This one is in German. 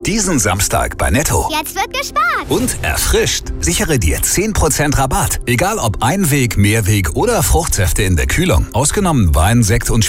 Diesen Samstag bei Netto. Jetzt wird gespart. Und erfrischt. Sichere dir 10% Rabatt. Egal ob Einweg, Mehrweg oder Fruchtsäfte in der Kühlung. Ausgenommen Wein, Sekt und